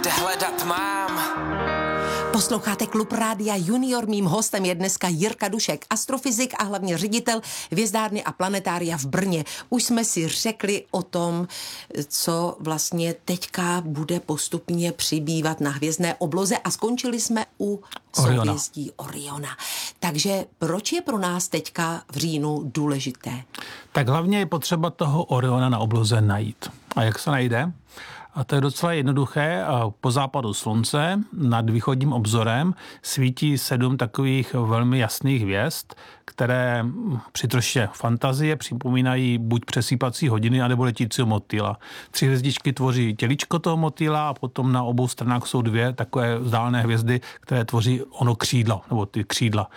kde hledat mám. Posloucháte Klub Rádia Junior, mým hostem je dneska Jirka Dušek, astrofyzik a hlavně ředitel hvězdárny a planetária v Brně. Už jsme si řekli o tom, co vlastně teďka bude postupně přibývat na hvězdné obloze a skončili jsme u souhvězdí Oriona. Takže proč je pro nás teďka v říjnu důležité? Tak hlavně je potřeba toho Oriona na obloze najít. A jak se najde? A to je docela jednoduché. Po západu slunce nad východním obzorem svítí 7 takových velmi jasných hvězd, které při troše fantazie připomínají buď přesýpací hodiny, anebo letícího motýla. 3 hvězdičky tvoří tělíčko toho motýla a potom na obou stranách jsou 2 takové vzdálené hvězdy, které tvoří ono křídlo, nebo ty křídla.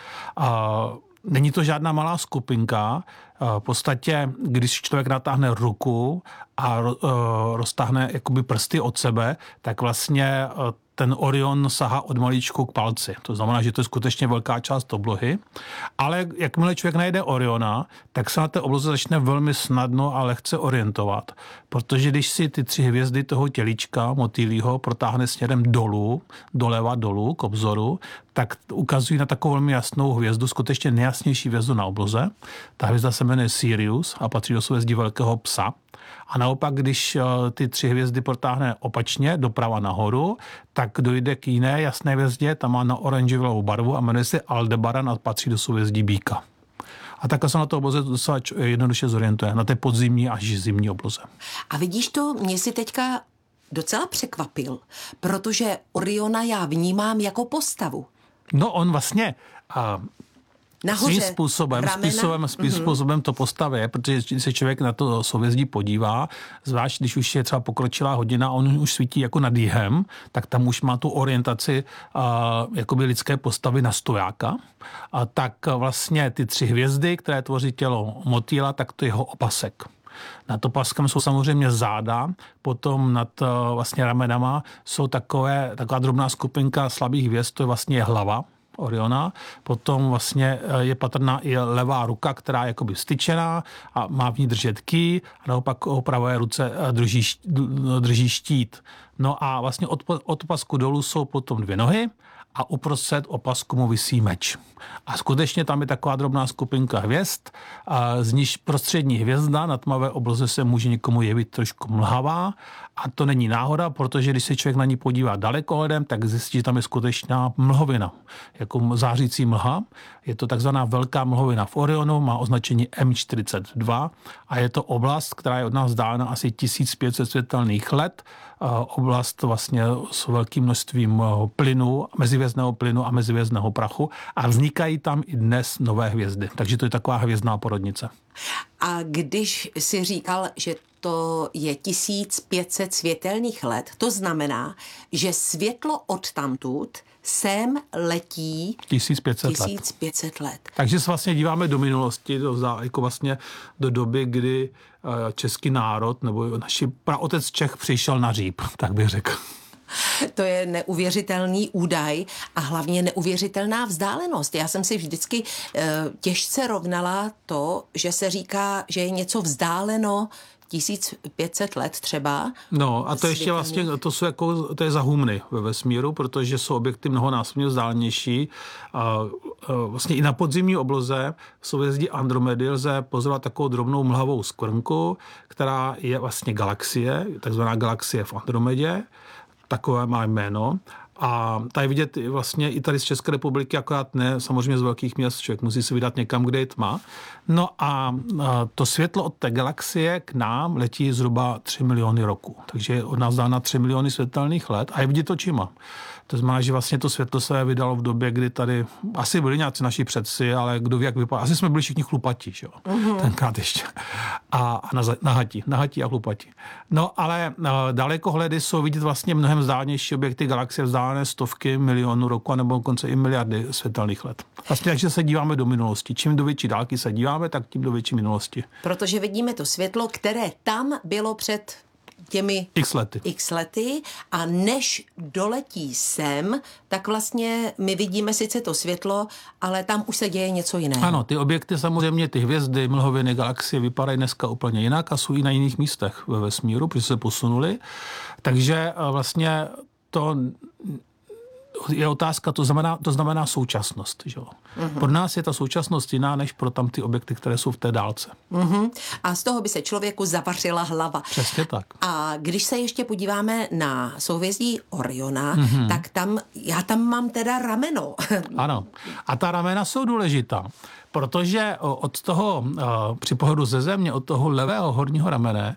Není to žádná malá skupinka. V podstatě, když člověk natáhne ruku a roztáhne jakoby prsty od sebe, tak vlastně ten Orion sahá od malíčku k palci. To znamená, že to je skutečně velká část oblohy. Ale jakmile člověk najde Oriona, tak se na té obloze začne velmi snadno a lehce orientovat. Protože když si ty 3 hvězdy toho tělíčka motýlího protáhne směrem dolů, doleva dolů k obzoru, tak ukazují na takovou velmi jasnou hvězdu, skutečně nejjasnější hvězdu na obloze. Ta hvězda se jmenuje Sirius a patří do souhvězdí Velkého psa. A naopak, když ty 3 hvězdy protáhne opačně, doprava nahoru, tak dojde k jiné jasné hvězdě, ta má na oranžovou barvu a jmenuje se Aldebaran a patří do souhvězdí Býka. A takhle se na to obloze docela jednoduše zorientuje, na té podzimní až zimní obloze. A vidíš to, mě si teďka docela překvapil, protože Oriona já vnímám jako postavu. No on vlastně... Nahoře, svým způsobem to postavě, protože když se člověk na to souhvězdí podívá, zvlášť když už je třeba pokročilá hodina, on už svítí jako nad jihem, tak tam už má tu orientaci jakoby lidské postavy na stojáka. Tak vlastně ty 3 hvězdy, které tvoří tělo motýla, tak to je jeho opasek. Nad opaskem jsou samozřejmě záda, potom nad vlastně ramenama jsou taková drobná skupinka slabých hvězd, to je vlastně hlava Oriona, potom vlastně je patrná i levá ruka, která je jakoby vstyčená a má v ní držet ký a naopak o pravé ruce drží štít. No a vlastně od opasku dolů jsou potom 2 nohy a uprostřed opasku mu visí meč. A skutečně tam je taková drobná skupinka hvězd, z níž prostřední hvězda na tmavé obloze se může někomu jevit trošku mlhavá a to není náhoda, protože když se člověk na ní podívá dalekohledem, tak zjistí, že tam je skutečná mlhovina, jako zářící mlha. Je to takzvaná velká mlhovina v Orionu, má označení M42 a je to oblast, která je od nás vzdálena asi 1500 světelných let. Oblast vlastně s velkým množstvím plynu, mezihvězdného plynu a mezihvězdného prachu a vznikají tam i dnes nové hvězdy. Takže to je taková hvězdná porodnice. A když si říkal, že to je 1500 světelných let, to znamená, že světlo odtamtud sem letí 1500 let. Takže se vlastně díváme do minulosti, jako vlastně do doby, kdy český národ nebo naši praotec Čech přišel na Říp, tak bych řekl. To je neuvěřitelný údaj a hlavně neuvěřitelná vzdálenost. Já jsem si vždycky těžce rovnala to, že se říká, že je něco vzdáleno 1500 let třeba. No a to ještě vlastně, to je za humny ve vesmíru, protože jsou objekty mnohonásobně vzdálenější. Vlastně i na podzimní obloze v souhvězdí Andromedy lze pozorovat takovou drobnou mlhavou skvrnku, která je vlastně galaxie, takzvaná galaxie v Andromedě. Takové má jméno. A ta je vidět vlastně i tady z České republiky, akorát ne samozřejmě z velkých měst, člověk musí se vydat někam, kde je tma. No a to světlo od té galaxie k nám letí zhruba 3 miliony roků. Takže od nás dá na 3 miliony světelných let a je vidět očima. To znamená, že vlastně to světlo se vydalo v době, kdy tady asi byli nějací naši předci, ale kdo ví, jak vypadá. Asi jsme byli všichni chlupatí, že jo? Tenkrát ještě. A nahatí a chlupatí. No ale dalekohledy jsou vidět vlastně mnohem vzdálenější objekty galaxie vzdálené stovky milionů roku, nebo dokonce i miliardy světelných let. Vlastně takže se díváme do minulosti. Čím do větší dálky se díváme, tak tím do větší minulosti. Protože vidíme to světlo, které tam bylo před těmi x lety a než doletí sem, tak vlastně my vidíme sice to světlo, ale tam už se děje něco jiného. Ano, ty objekty samozřejmě, ty hvězdy, mlhoviny, galaxie vypadají dneska úplně jinak a jsou i na jiných místech ve vesmíru, protože se posunuli. Takže vlastně to je otázka, to znamená současnost. Že? Pro nás je ta současnost jiná, než pro tam ty objekty, které jsou v té dálce. A z toho by se člověku zavařila hlava. Přesně tak. A když se ještě podíváme na souhvězdí Oriona, tak já tam mám teda rameno. Ano. A ta ramena jsou důležitá, protože od toho, při pohledu ze Země, od toho levého horního ramene,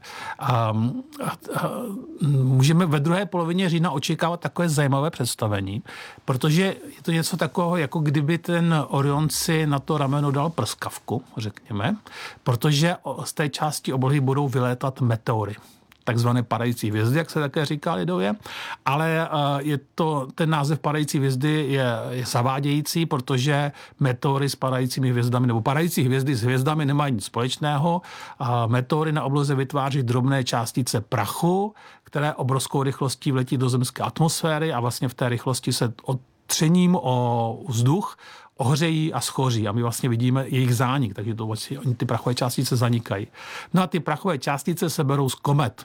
můžeme ve druhé polovině října očekávat takové zajímavé představení, protože je to něco takového, jako kdyby ten Orion si na to rameno dal prskavku, řekněme, protože z té části oblohy budou vylétat meteory. Takzvané padající hvězdy, jak se také říká lidově, ale ten název padající hvězdy je zavádějící, protože meteory s padajícími hvězdami nebo padající hvězdy s hvězdami nemají nic společného. Meteory na obloze vytváří drobné částice prachu, které obrovskou rychlostí vletí do zemské atmosféry a vlastně v té rychlosti se třením o vzduch ohřejí a schoří a my vlastně vidíme jejich zánik, takže to vlastně, ty prachové částice zanikají. No a ty prachové částice se berou z komet.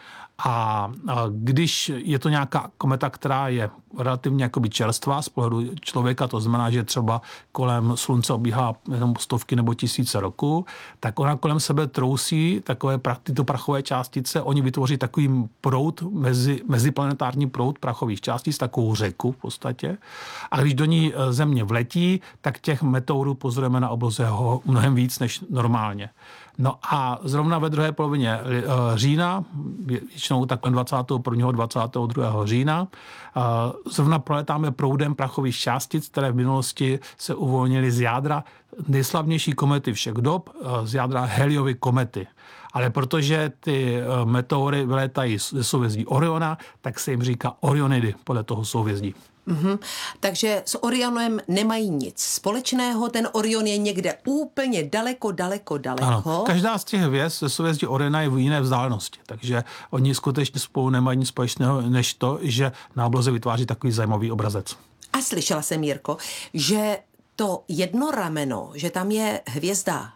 A když je to nějaká kometa, která je relativně jakoby čerstvá z pohledu člověka, to znamená, že třeba kolem Slunce obíhá jenom stovky nebo tisíce roků, tak ona kolem sebe trousí tyto prachové částice, oni vytvoří takový proud, meziplanetární proud prachových částic, takovou řeku v podstatě. A když do ní Země vletí, tak těch meteorů pozorujeme na obloze mnohem víc než normálně. No a zrovna ve druhé polovině října, většinou takhle 21. 22. října, zrovna proletáme proudem prachových částic, které v minulosti se uvolnily z jádra nejslavnější komety všech dob, z jádra Halleyovy komety. Ale protože ty meteory vylétají ze souhvězdí Oriona, tak se jim říká Orionidy podle toho souhvězdí. Takže s Orionem nemají nic společného, ten Orion je někde úplně daleko. Ano, každá z těch hvězd ze souhvězdí Oriona je v jiné vzdálenosti, takže oni skutečně spolu nemají nic společného, než to, že na obloze vytváří takový zajímavý obrazec. A slyšela jsem, Jirko, že to jedno rameno, že tam je hvězda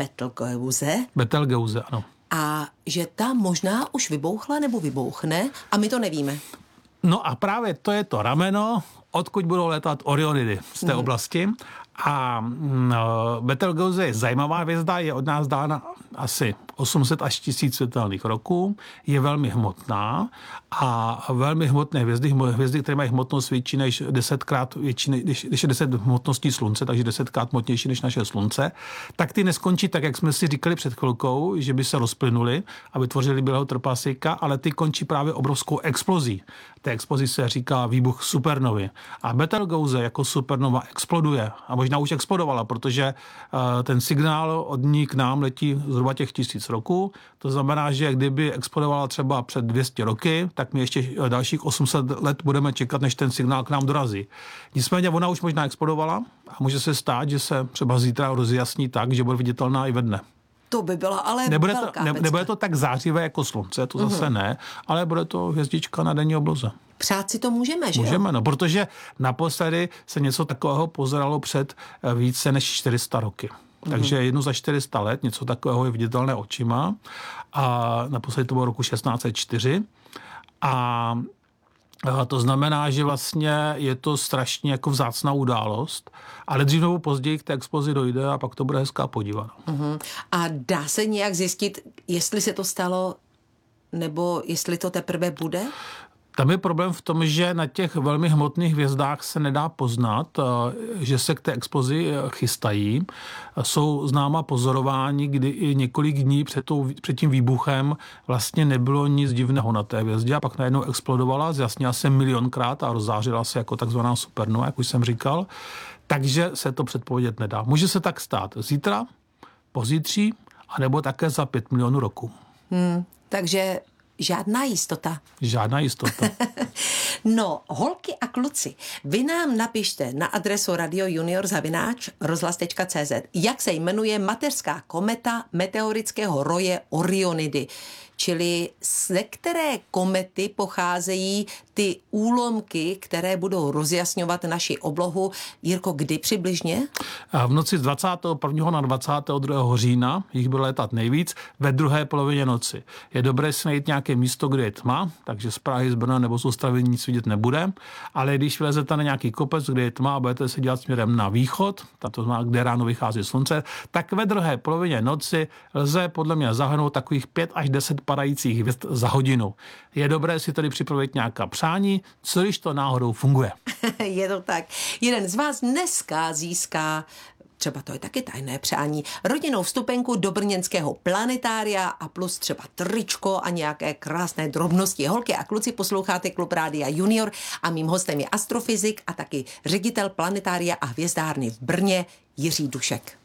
Betelgeuse, ano. A že ta možná už vybouchla nebo vybouchne a my to nevíme. No a právě to je to rameno, odkud budou létat Orionidy z té oblasti. A Betelgeuse je zajímavá hvězda, je od nás dána asi 800 až 1000 světelných roků, je velmi hmotná a velmi hmotné hvězdy, které mají hmotnost větší než 10krát větší, když je 10 hmotností Slunce, takže 10krát hmotnější než naše Slunce, tak ty neskončí tak, jak jsme si říkali před chvilkou, že by se rozplynuly a vytvořili bílého trpaslíka, ale ty končí právě obrovskou explozí. Té explozi se říká výbuch supernovy. A Betelgeuse jako supernova exploduje a možná už explodovala, protože ten signál od ní k nám letí zhruba těch 1000 roků. To znamená, že kdyby explodovala třeba před 200 roky, tak my ještě dalších 800 let budeme čekat, než ten signál k nám dorazí. Nicméně ona už možná explodovala a může se stát, že se třeba zítra rozjasní tak, že bude viditelná i ve dne. To by byla ale nebude to tak zářivé jako Slunce, to zase ne, ale bude to hvězdička na denní obloze. Přát si to můžeme, že Můžeme, no, protože naposledy se něco takového pozeralo před více než 400 roky. Takže jednou za 400 let něco takového je viditelné očima a naposledy to bylo roku 1604 a to znamená, že vlastně je to strašně jako vzácná událost, ale dřív nebo později k té explozi dojde a pak to bude hezká podívaná. A dá se nějak zjistit, jestli se to stalo, nebo jestli to teprve bude? Tam je problém v tom, že na těch velmi hmotných hvězdách se nedá poznat, že se k té explozi chystají. Jsou známa pozorování, kdy i několik dní před tím výbuchem vlastně nebylo nic divného na té hvězdě a pak najednou explodovala, zjasnila se milionkrát a rozzářila se jako takzvaná supernova, jak už jsem říkal. Takže se to předpovědět nedá. Může se tak stát zítra, pozítří, anebo také za 5 milionů roků. Takže žádná jistota. Žádná jistota. No, holky a kluci, vy nám napište na adresu radiojunior@rozhlas.cz, jak se jmenuje mateřská kometa meteorického roje Orionidy, čili ze které komety pocházejí ty úlomky, které budou rozjasňovat naši oblohu. Jirko, kdy přibližně? V noci z 21. na 22. října jich bude létat nejvíc ve druhé polovině noci. Je dobré si najít nějaké místo, kde je tma, takže z Prahy, z Brna nebo z Ostravy nic vidět vidět nebude, ale když vylezete na nějaký kopec, kde je tma a budete se dělat směrem na východ, to znamená, kde ráno vychází slunce, tak ve druhé polovině noci lze podle mě zahrnout takových 5 až 10 padajících hvězd za hodinu. Je dobré si tedy připravit nějaká přání, co když to náhodou funguje. Je to tak. Jeden z vás dneska získá, třeba to je taky tajné přání, rodinnou vstupenku do brněnského planetária a plus třeba tričko a nějaké krásné drobnosti. Holky a kluci, posloucháte Klub Rádia Junior a mým hostem je astrofyzik a taky ředitel planetária a hvězdárny v Brně Jiří Dušek.